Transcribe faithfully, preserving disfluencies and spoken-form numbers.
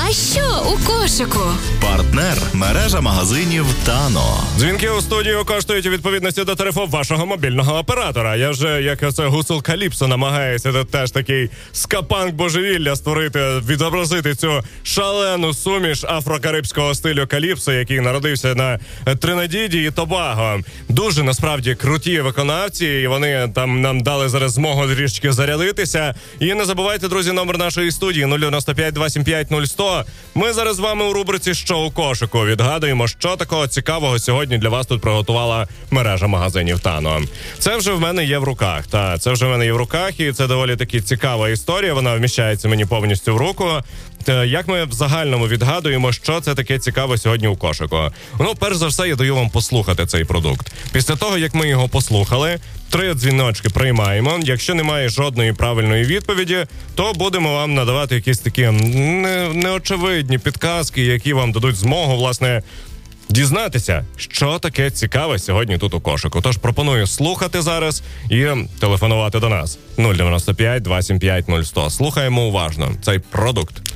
А що у кошику? Партнер – мережа магазинів Тано. Дзвінки у студію коштують у відповідності до тарифу вашого мобільного оператора. Я вже, як оце гусел Каліпсо, намагаюся тут теж такий скапанк божевілля створити, відобразити цю шалену суміш афрокарибського стилю Каліпсо, який народився на Тринідаді і Тобаго. Дуже, насправді, круті виконавці, і вони там нам дали зараз змогу трішки зарядитися. І не забувайте, друзі, номер нашої студії нуль дев'яносто п'ять двадцять сімдесят п'ять нуль сто. Ми зараз з вами у рубриці «Що у кошику?» відгадуємо, що такого цікавого сьогодні для вас тут приготувала мережа магазинів Тано. Це вже в мене є в руках. Та, це вже в мене є в руках, і це доволі таки цікава історія. Вона вміщається мені повністю в руку. Та, як ми в загальному відгадуємо, що це таке цікаве сьогодні у кошику? Ну, перш за все, я даю вам послухати цей продукт. Після того, як ми його послухали, три дзвіночки приймаємо. Якщо немає жодної правильної відповіді, то будемо вам надавати якісь такі не, неочевидні підказки, які вам дадуть змогу, власне, дізнатися, що таке цікаве сьогодні тут у кошику. Тож пропоную слухати зараз і телефонувати до нас. нуль дев'яносто п'ять двадцять сімдесят п'ять нуль сто. Слухаємо уважно цей продукт.